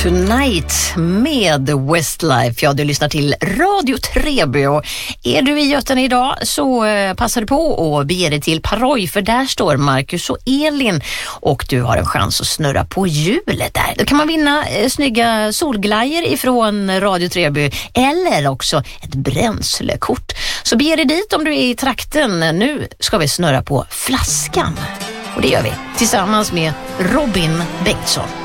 Tonight med Westlife. Ja, du lyssnar till Radio Treby. Och är du i Göten idag så passar du på att bege dig till Paroj, för där står Marcus och Elin och du har en chans att snurra på hjulet där. Då kan man vinna snygga solglajer ifrån Radio Treby eller också ett bränslekort. Så bege dig dit om du är i trakten. Nu ska vi snurra på flaskan. Och det gör vi tillsammans med Robin Bengtsson.